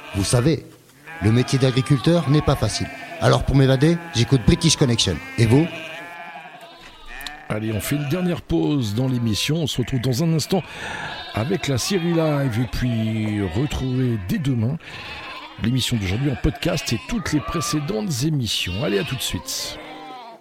Vous savez, le métier d'agriculteur n'est pas facile. Alors pour m'évader, j'écoute British Connection. Et vous ? Allez, on fait une dernière pause dans l'émission. On se retrouve dans un instant avec la série live et puis retrouver dès demain l'émission d'aujourd'hui en podcast et toutes les précédentes émissions. Allez, à tout de suite.